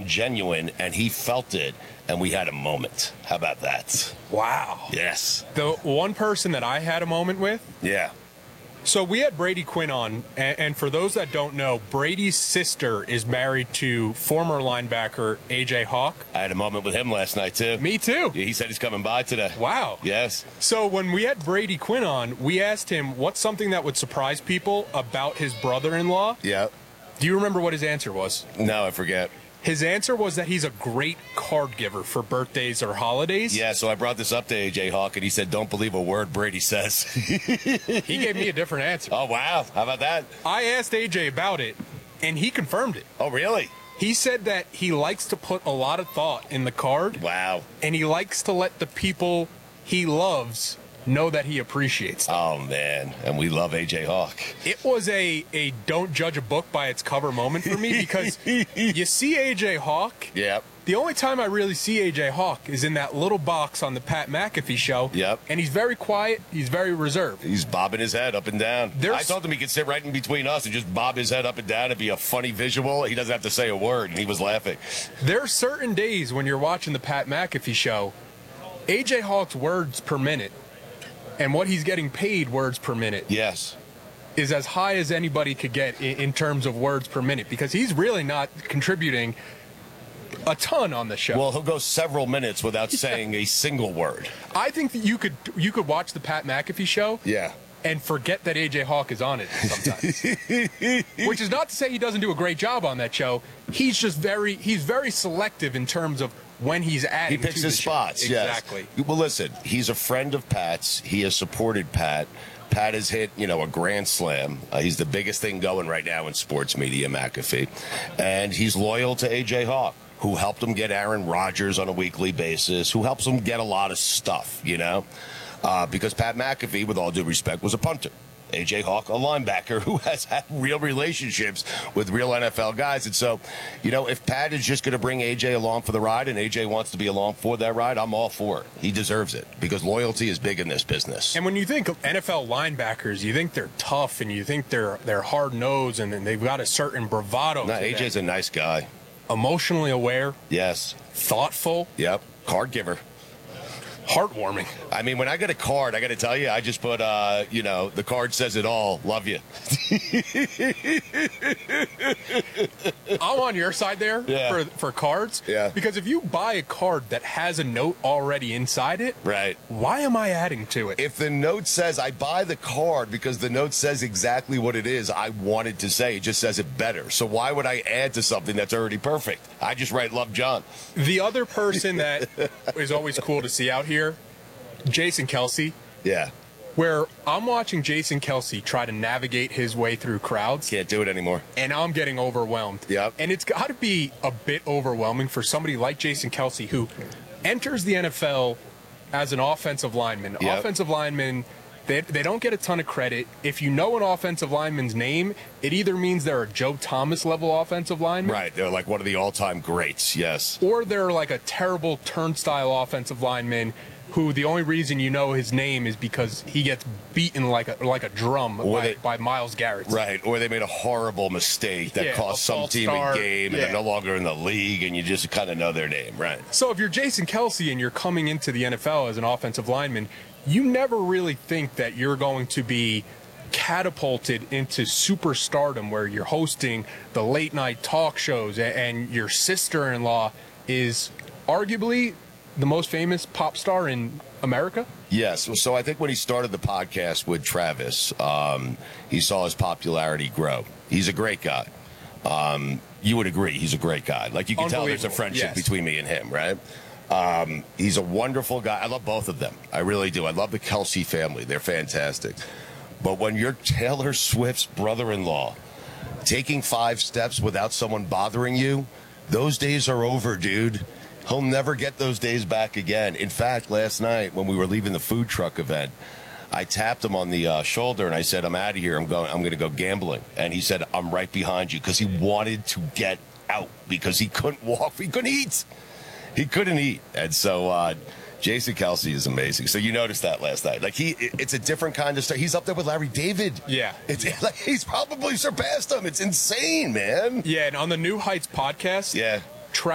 genuine, and he felt it, and we had a moment. How about that? Wow. Yes. The one person that I had a moment with. Yeah. So we had Brady Quinn on, and for those that don't know, Brady's sister is married to former linebacker A.J. Hawk. I had a moment with him last night, too. Me too. Yeah, he said he's coming by today. Wow. Yes. So when we had Brady Quinn on, we asked him what's something that would surprise people about his brother-in-law. Yeah. Do you remember what his answer was? No, I forget. His answer was that he's a great card giver for birthdays or holidays. Yeah, so I brought this up to A.J. Hawk, and he said, don't believe a word Brady says. He gave me a different answer. Oh, wow. How about that? I asked A.J. about it, and he confirmed it. Oh, really? He said that he likes to put a lot of thought in the card. Wow. And he likes to let the people he loves know that he appreciates them. Oh, man. And we love A.J. Hawk. It was a don't judge a book by its cover moment for me because you see A.J. Hawk. Yep. The only time I really see A.J. Hawk is in that little box on the Pat McAfee show. Yep. And he's very quiet. He's very reserved. He's bobbing his head up and down. I told him he could sit right in between us and just bob his head up and down. It'd be a funny visual. He doesn't have to say a word, and he was laughing. There are certain days when you're watching the Pat McAfee show, A.J. Hawk's words per minute and what he's getting paid words per minute. Yes. Is as high as anybody could get in terms of words per minute because he's really not contributing a ton on the show. Well, he'll go several minutes without saying a single word. I think that you could watch the Pat McAfee show. Yeah. And forget that A.J. Hawk is on it sometimes. Which is not to say he doesn't do a great job on that show. He's just very selective in terms of when he's adding. He picks to his the spots. show. Exactly. Yes. Well, listen, he's a friend of Pat's. He has supported Pat. Pat has hit, a grand slam. He's the biggest thing going right now in sports media, McAfee. And he's loyal to A.J. Hawk, who helped him get Aaron Rodgers on a weekly basis, who helps him get a lot of stuff, because Pat McAfee, with all due respect, was a punter. A.J. Hawk, a linebacker who has had real relationships with real NFL guys. And so, if Pat is just going to bring A.J. along for the ride and A.J. wants to be along for that ride, I'm all for it. He deserves it because loyalty is big in this business. And when you think of NFL linebackers, you think they're tough and you think they're hard-nosed and they've got a certain bravado. No, A.J.'s a nice guy. Emotionally aware. Yes. Thoughtful. Yep. Card giver. Heartwarming. I mean, when I get a card, I got to tell you, I just put, the card says it all. Love you. I'm on your side there for cards. Yeah. Because if you buy a card that has a note already inside it, right? Why am I adding to it? If the note says, I buy the card because the note says exactly what it is I wanted to say, it just says it better. So why would I add to something that's already perfect? I just write Love John. The other person that is always cool to see out here, Jason Kelce. Yeah. Where I'm watching Jason Kelce try to navigate his way through crowds. Can't do it anymore. And I'm getting overwhelmed. Yep. And it's got to be a bit overwhelming for somebody like Jason Kelce who enters the NFL as an offensive lineman. Yep. Offensive linemen, they don't get a ton of credit. If you know an offensive lineman's name, it either means they're a Joe Thomas level offensive lineman. Right. They're like one of the all-time greats. Yes. Or they're like a terrible turnstile offensive lineman who the only reason you know his name is because he gets beaten like a drum by Myles Garrett. Right, or they made a horrible mistake that cost some team a game, and they're no longer in the league, and you just kind of know their name, right? So if you're Jason Kelce and you're coming into the NFL as an offensive lineman, you never really think that you're going to be catapulted into superstardom where you're hosting the late-night talk shows and your sister-in-law is arguably the most famous pop star in America? Yes. So I think when he started the podcast with Travis, he saw his popularity grow. He's a great guy. You would agree he's a great guy. Like, you can tell there's a friendship between me and him, right? He's a wonderful guy. I love both of them. I really do. I love the Kelce family. They're fantastic. But when you're Taylor Swift's brother-in-law, taking 5 steps without someone bothering you, those days are over, dude. He'll never get those days back again. In fact, last night when we were leaving the food truck event, I tapped him on the shoulder and I said, I'm out of here. I'm going to go gambling. And he said, I'm right behind you, because he wanted to get out because he couldn't walk. He couldn't eat. He couldn't eat. And so Jason Kelce is amazing. So you noticed that last night. Like, it's a different kind of stuff. He's up there with Larry David. Yeah. It's like he's probably surpassed him. It's insane, man. Yeah, and on the New Heights podcast,